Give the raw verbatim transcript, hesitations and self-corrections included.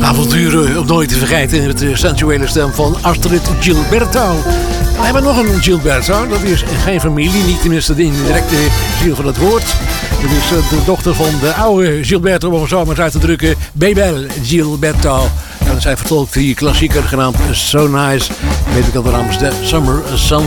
Avonturen om nooit te vergeten met de sensuele stem van Astrid Gilberto. We hebben nog een Gilberto, dat is geen familie, niet tenminste de indirecte zin van het woord. Dat is de dochter van de oude Gilberto, om het zo maar eens uit te drukken, Bebel Gilberto. En zij vertolkt die klassieker genaamd So Nice, weet ik al de naam is de Summer Sun.